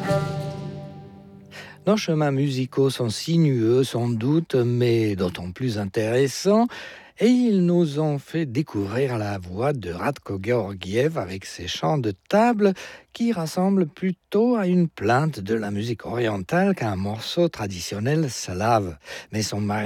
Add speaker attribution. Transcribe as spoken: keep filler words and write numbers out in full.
Speaker 1: Nos chemins musicaux sont sinueux sans doute, mais d'autant plus intéressants, et ils nous ont fait découvrir la voix de Radko Georgiev avec ses chants de table qui rassemblent plutôt à une plainte de la musique orientale qu'à un morceau traditionnel slave. Mais son